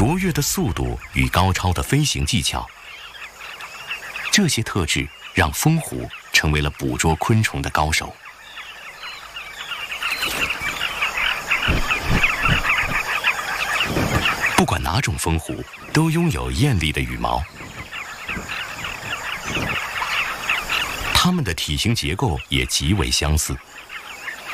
卓越的速度与高超的飞行技巧，这些特质让蜂虎成为了捕捉昆虫的高手。不管哪种蜂虎，都拥有艳丽的羽毛，它们的体型结构也极为相似。